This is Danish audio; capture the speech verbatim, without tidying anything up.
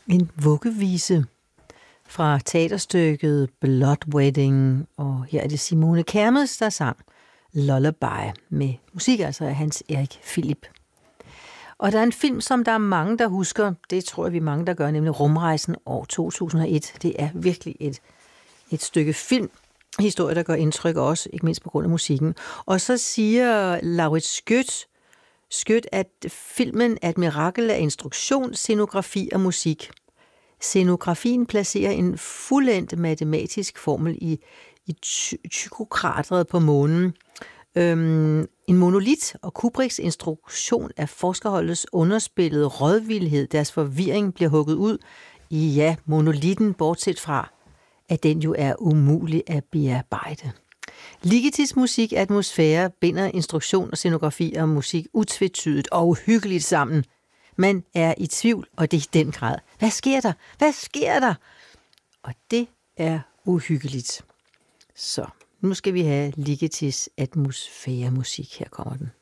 En vuggevise fra teaterstykket Blood Wedding, og her er det Simone Kermes, der sang Lullaby med musik altså af Hans Erik Philip. Og der er en film, som der er mange, der husker, det tror jeg vi er mange, der gør, nemlig Rumrejsen år to tusind og et. Det er virkelig et, et stykke film, historie, der gør indtryk også, ikke mindst på grund af musikken. Og så siger Laurits Skødt, Skødt, at filmen er et mirakel af instruktion, scenografi og musik. Scenografien placerer en fuldendt matematisk formel i, i Tycho-krateret på månen. Øhm, en monolit og Kubricks instruktion af forskerholdets underspillede rådvildhed, deres forvirring bliver hugget ud i, ja, monolitten, bortset fra, at den jo er umulig at bearbejde. Ligetis musik atmosfære binder instruktion og scenografi og musik utvetydigt og uhyggeligt sammen. Man er i tvivl, og det er i den grad. Hvad sker der? Hvad sker der? Og det er uhyggeligt. Så nu skal vi have Ligetis atmosfære musik. Her kommer den.